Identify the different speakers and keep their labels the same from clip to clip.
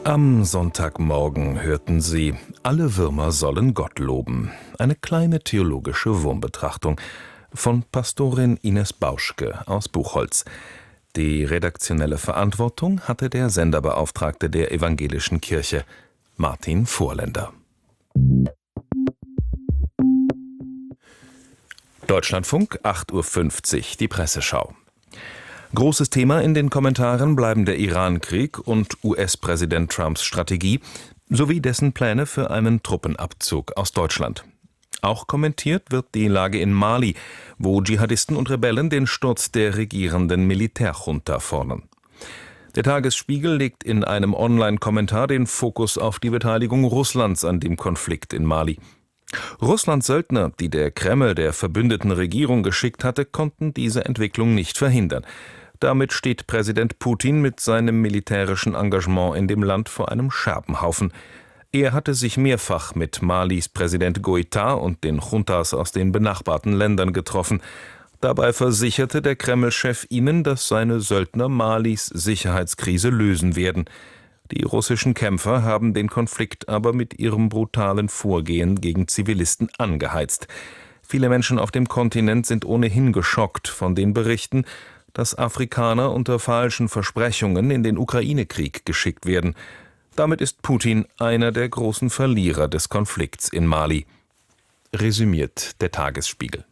Speaker 1: Am Sonntagmorgen hörten Sie, alle Würmer sollen Gott loben. Eine kleine theologische Wurmbetrachtung von Pastorin Ines Bauschke aus Buchholz. Die redaktionelle Verantwortung hatte der Senderbeauftragte der Evangelischen Kirche, Martin Vorländer. Deutschlandfunk, 8:50 Uhr, die Presseschau. Großes Thema in den Kommentaren bleiben der Iran-Krieg und US-Präsident Trumps Strategie sowie dessen Pläne für einen Truppenabzug aus Deutschland. Auch kommentiert wird die Lage in Mali, wo Dschihadisten und Rebellen den Sturz der regierenden Militärjunta fordern. Der Tagesspiegel legt in einem Online-Kommentar den Fokus auf die Beteiligung Russlands an dem Konflikt in Mali. Russlands Söldner, die der Kreml der verbündeten Regierung geschickt hatte, konnten diese Entwicklung nicht verhindern. Damit steht Präsident Putin mit seinem militärischen Engagement in dem Land vor einem Scherbenhaufen. Er hatte sich mehrfach mit Malis Präsident Goïta und den Juntas aus den benachbarten Ländern getroffen. Dabei versicherte der Kreml-Chef ihnen, dass seine Söldner Malis Sicherheitskrise lösen werden. Die russischen Kämpfer haben den Konflikt aber mit ihrem brutalen Vorgehen gegen Zivilisten angeheizt. Viele Menschen auf dem Kontinent sind ohnehin geschockt von den Berichten, dass Afrikaner unter falschen Versprechungen in den Ukraine-Krieg geschickt werden. Damit ist Putin einer der großen Verlierer des Konflikts in Mali. Resümiert der Tagesspiegel.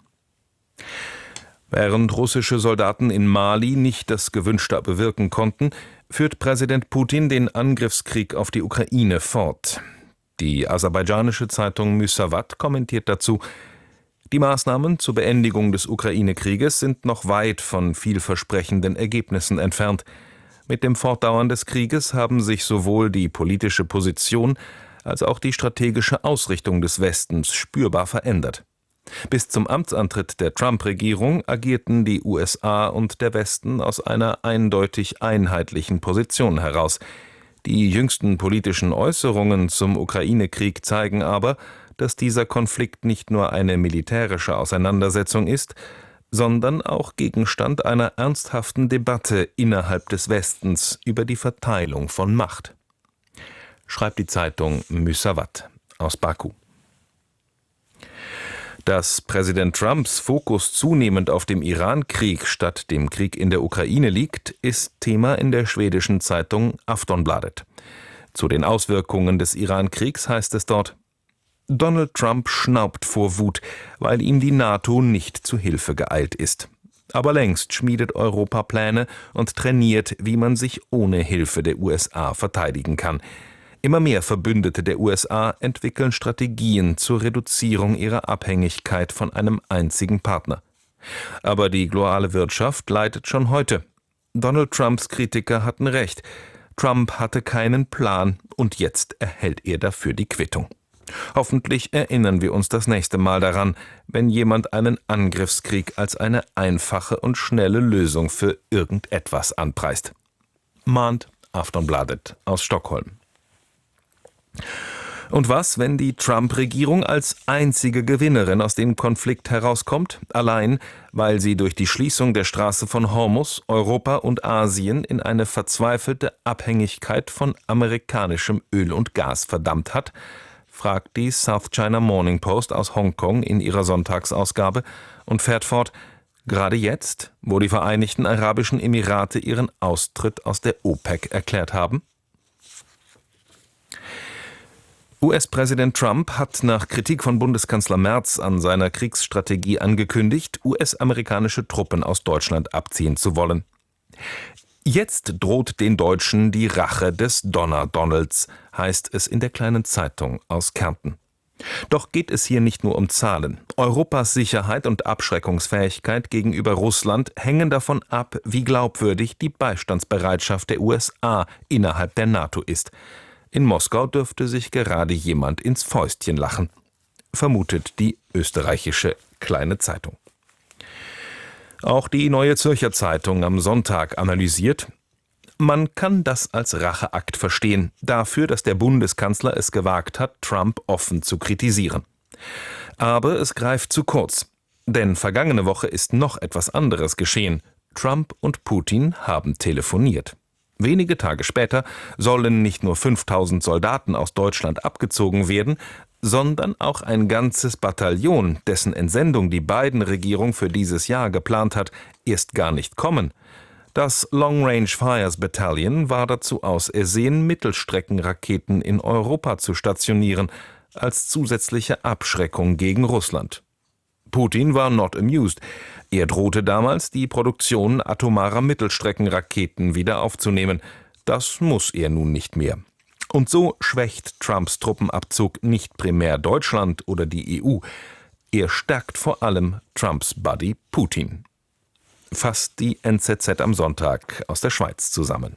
Speaker 1: Während russische Soldaten in Mali nicht das Gewünschte bewirken konnten, führt Präsident Putin den Angriffskrieg auf die Ukraine fort. Die aserbaidschanische Zeitung Müsavat kommentiert dazu: Die Maßnahmen zur Beendigung des Ukraine-Krieges sind noch weit von vielversprechenden Ergebnissen entfernt. Mit dem Fortdauern des Krieges haben sich sowohl die politische Position als auch die strategische Ausrichtung des Westens spürbar verändert. Bis zum Amtsantritt der Trump-Regierung agierten die USA und der Westen aus einer eindeutig einheitlichen Position heraus. Die jüngsten politischen Äußerungen zum Ukraine-Krieg zeigen aber, dass dieser Konflikt nicht nur eine militärische Auseinandersetzung ist, sondern auch Gegenstand einer ernsthaften Debatte innerhalb des Westens über die Verteilung von Macht. Schreibt die Zeitung Müsavat aus Baku. Dass Präsident Trumps Fokus zunehmend auf dem Iran-Krieg statt dem Krieg in der Ukraine liegt, ist Thema in der schwedischen Zeitung Aftonbladet. Zu den Auswirkungen des Iran-Kriegs heißt es dort: Donald Trump schnaubt vor Wut, weil ihm die NATO nicht zu Hilfe geeilt ist. Aber längst schmiedet Europa Pläne und trainiert, wie man sich ohne Hilfe der USA verteidigen kann. Immer mehr Verbündete der USA entwickeln Strategien zur Reduzierung ihrer Abhängigkeit von einem einzigen Partner. Aber die globale Wirtschaft leidet schon heute. Donald Trumps Kritiker hatten recht. Trump hatte keinen Plan und jetzt erhält er dafür die Quittung. Hoffentlich erinnern wir uns das nächste Mal daran, wenn jemand einen Angriffskrieg als eine einfache und schnelle Lösung für irgendetwas anpreist. Mahnt Aftonbladet aus Stockholm. Und was, wenn die Trump-Regierung als einzige Gewinnerin aus dem Konflikt herauskommt, allein weil sie durch die Schließung der Straße von Hormuz Europa und Asien in eine verzweifelte Abhängigkeit von amerikanischem Öl und Gas verdammt hat, fragt die South China Morning Post aus Hongkong in ihrer Sonntagsausgabe und fährt fort: Gerade jetzt, wo die Vereinigten Arabischen Emirate ihren Austritt aus der OPEC erklärt haben? US-Präsident Trump hat nach Kritik von Bundeskanzler Merz an seiner Kriegsstrategie angekündigt, US-amerikanische Truppen aus Deutschland abziehen zu wollen. Jetzt droht den Deutschen die Rache des Donner-Donalds, heißt es in der kleinen Zeitung aus Kärnten. Doch geht es hier nicht nur um Zahlen. Europas Sicherheit und Abschreckungsfähigkeit gegenüber Russland hängen davon ab, wie glaubwürdig die Beistandsbereitschaft der USA innerhalb der NATO ist. In Moskau dürfte sich gerade jemand ins Fäustchen lachen, vermutet die österreichische kleine Zeitung. Auch die Neue Zürcher Zeitung am Sonntag analysiert: Man kann das als Racheakt verstehen, dafür, dass der Bundeskanzler es gewagt hat, Trump offen zu kritisieren. Aber es greift zu kurz, denn vergangene Woche ist noch etwas anderes geschehen. Trump und Putin haben telefoniert. Wenige Tage später sollen nicht nur 5000 Soldaten aus Deutschland abgezogen werden, sondern auch ein ganzes Bataillon, dessen Entsendung die Biden-Regierung für dieses Jahr geplant hat, erst gar nicht kommen. Das Long Range Fires Battalion war dazu ausersehen, Mittelstreckenraketen in Europa zu stationieren, als zusätzliche Abschreckung gegen Russland. Putin war not amused. Er drohte damals, die Produktion atomarer Mittelstreckenraketen wieder aufzunehmen. Das muss er nun nicht mehr. Und so schwächt Trumps Truppenabzug nicht primär Deutschland oder die EU. Er stärkt vor allem Trumps Buddy Putin. Fasst die NZZ am Sonntag aus der Schweiz zusammen.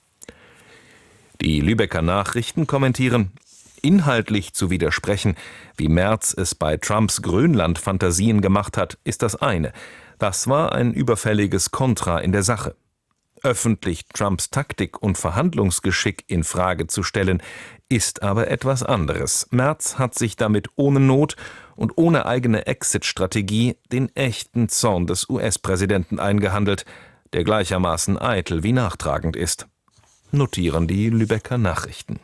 Speaker 1: Die Lübecker Nachrichten kommentieren: Inhaltlich zu widersprechen, wie Merz es bei Trumps Grönland-Fantasien gemacht hat, ist das eine. Das war ein überfälliges Kontra in der Sache. Öffentlich Trumps Taktik und Verhandlungsgeschick in Frage zu stellen, ist aber etwas anderes. Merz hat sich damit ohne Not und ohne eigene Exit-Strategie den echten Zorn des US-Präsidenten eingehandelt, der gleichermaßen eitel wie nachtragend ist. Notieren die Lübecker Nachrichten.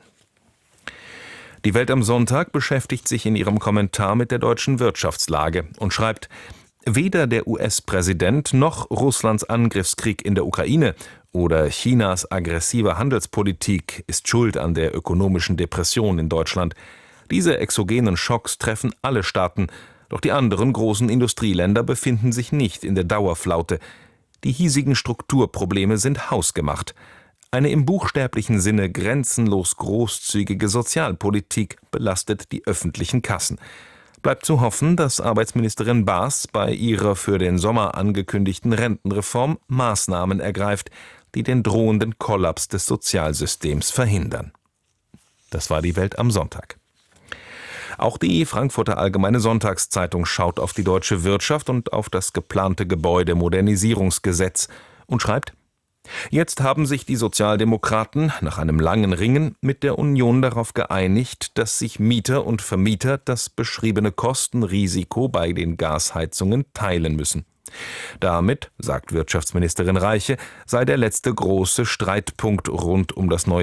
Speaker 1: Die Welt am Sonntag beschäftigt sich in ihrem Kommentar mit der deutschen Wirtschaftslage und schreibt: Weder der US-Präsident noch Russlands Angriffskrieg in der Ukraine oder Chinas aggressive Handelspolitik ist schuld an der ökonomischen Depression in Deutschland. Diese exogenen Schocks treffen alle Staaten, doch die anderen großen Industrieländer befinden sich nicht in der Dauerflaute. Die hiesigen Strukturprobleme sind hausgemacht. Eine im buchstäblichen Sinne grenzenlos großzügige Sozialpolitik belastet die öffentlichen Kassen. Bleibt zu hoffen, dass Arbeitsministerin Baas bei ihrer für den Sommer angekündigten Rentenreform Maßnahmen ergreift, die den drohenden Kollaps des Sozialsystems verhindern. Das war die Welt am Sonntag. Auch die Frankfurter Allgemeine Sonntagszeitung schaut auf die deutsche Wirtschaft und auf das geplante Gebäudemodernisierungsgesetz und schreibt: Jetzt haben sich die Sozialdemokraten nach einem langen Ringen mit der Union darauf geeinigt, dass sich Mieter und Vermieter das beschriebene Kostenrisiko bei den Gasheizungen teilen müssen. Damit, sagt Wirtschaftsministerin Reiche, sei der letzte große Streitpunkt rund um das neue